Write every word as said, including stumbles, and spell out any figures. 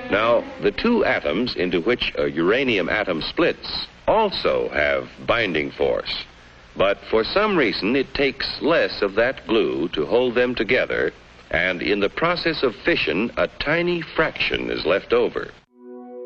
Now, the two atoms into which a uranium atom splits also have binding force. But for some reason, it takes less of that glue to hold them together, and in the process of fission, a tiny fraction is left over.